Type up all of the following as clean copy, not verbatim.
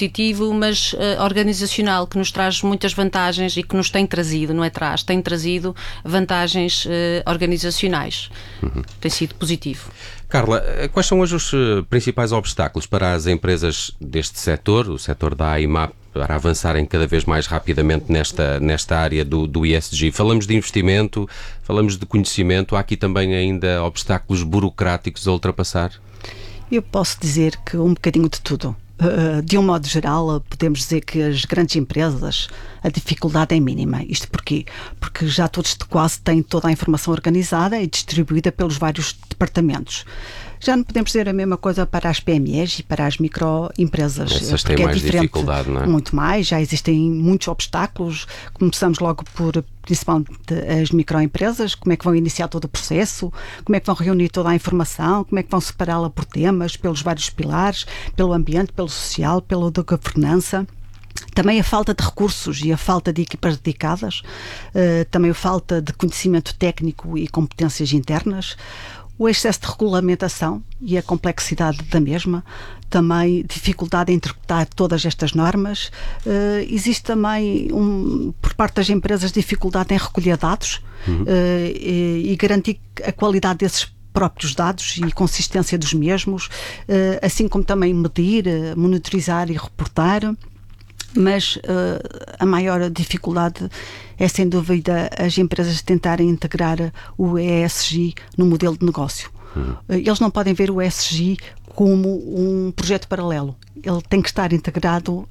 competitivo, mas organizacional, que nos traz muitas vantagens e que nos tem trazido, não é tem trazido vantagens organizacionais. Tem sido positivo. Carla, quais são hoje os principais obstáculos para as empresas deste setor, o setor da AIMAP, para avançarem cada vez mais rapidamente nesta área do ESG? Falamos de investimento, falamos de conhecimento, há aqui também ainda obstáculos burocráticos a ultrapassar? Eu posso dizer que um bocadinho de tudo. De um modo geral, podemos dizer que as grandes empresas, a dificuldade é mínima. Isto porquê? Porque já todos quase têm toda a informação organizada e distribuída pelos vários departamentos. Já não podemos dizer a mesma coisa para as PMEs e para as microempresas. Essas têm mais dificuldade, não é? Muito mais, já existem muitos obstáculos. Começamos logo por, principalmente, as microempresas, como é que vão iniciar todo o processo, como é que vão reunir toda a informação, como é que vão separá-la por temas, pelos vários pilares, pelo ambiente, pelo social, pela da governança. Também a falta de recursos e a falta de equipas dedicadas, também a falta de conhecimento técnico e competências internas, o excesso de regulamentação e a complexidade da mesma, também dificuldade em interpretar todas estas normas. Existe também, por parte das empresas, dificuldade em recolher dados e garantir a qualidade desses próprios dados e consistência dos mesmos, assim como também medir, monitorizar e reportar. Mas a maior dificuldade é, sem dúvida, as empresas tentarem integrar o ESG no modelo de negócio. Eles não podem ver o ESG como um projeto paralelo. Ele tem que estar integrado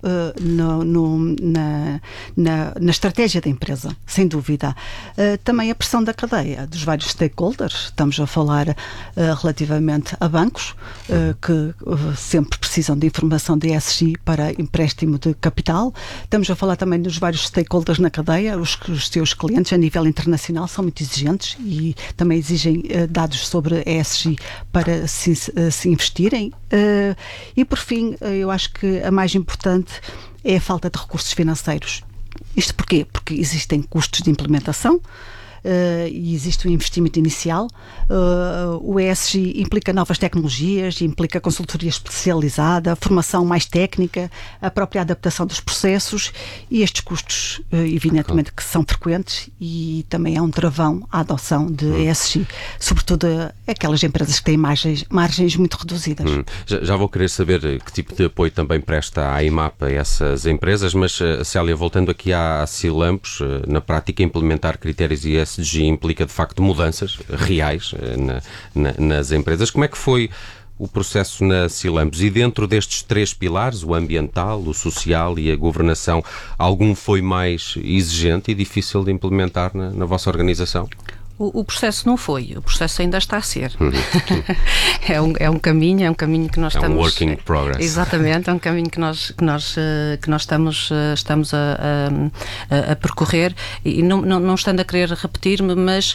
na estratégia da empresa, sem dúvida. Também a pressão da cadeia, dos vários stakeholders. Estamos a falar relativamente a bancos, que sempre precisam de informação de ESG para empréstimo de capital. Estamos a falar também dos vários stakeholders na cadeia. Os seus clientes a nível internacional são muito exigentes e também exigem dados sobre ESG para se investirem. E por fim, eu acho que a mais importante é a falta de recursos financeiros. Isto porquê? Porque existem custos de implementação e existe um investimento inicial. O ESG implica novas tecnologias, implica consultoria especializada, formação mais técnica, a própria adaptação dos processos, e estes custos, evidentemente, que são frequentes, e também é um travão à adoção de ESG, sobretudo aquelas empresas que têm margens muito reduzidas. Já vou querer saber que tipo de apoio também presta a AIMAP a essas empresas, mas, Célia, voltando aqui à Cilampos, na prática, implementar critérios ESG implica, de facto, mudanças reais nas empresas. Como é que foi o processo na Cilampos? E dentro destes três pilares, o ambiental, o social e a governação, algum foi mais exigente e difícil de implementar na vossa organização? O processo não foi, o processo ainda está a ser. É um caminho que nós estamos... É um work in progress. Exatamente, é um caminho que nós estamos a percorrer, e não estando a querer repetir-me, mas...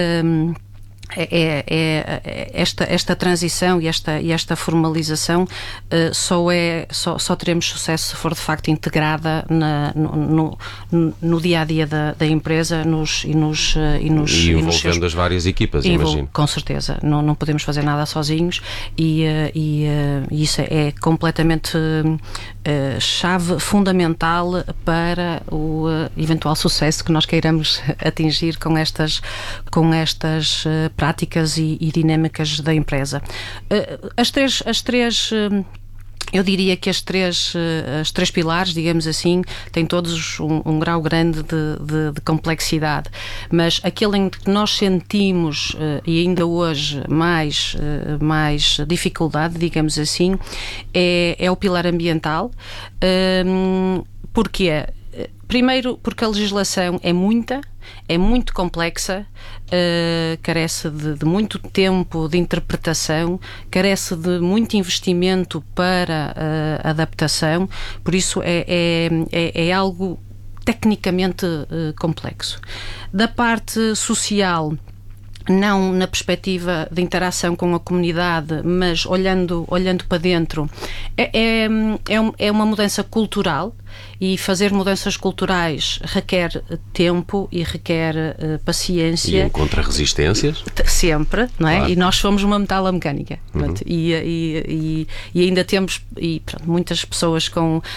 esta transição e esta formalização só teremos sucesso se for de facto integrada no dia a dia da empresa e envolvendo as várias equipas, imagino. Com certeza, não podemos fazer nada sozinhos, e isso é completamente chave fundamental para o eventual sucesso que nós queiramos atingir com estas práticas e dinâmicas da empresa. Eu diria que os três pilares, digamos assim, têm todos um grau grande de complexidade, mas aquele em que nós sentimos, e ainda hoje mais dificuldade, digamos assim, é o pilar ambiental. Porquê? Primeiro, porque a legislação é muito complexa, carece de muito tempo de interpretação, carece de muito investimento para adaptação, por isso é algo tecnicamente complexo. Da parte social, não na perspectiva de interação com a comunidade, mas olhando para dentro, é uma mudança cultural, e fazer mudanças culturais requer tempo e requer paciência. E encontra resistências? Sempre, não é? Claro. E nós somos uma metalomecânica. E ainda temos muitas pessoas com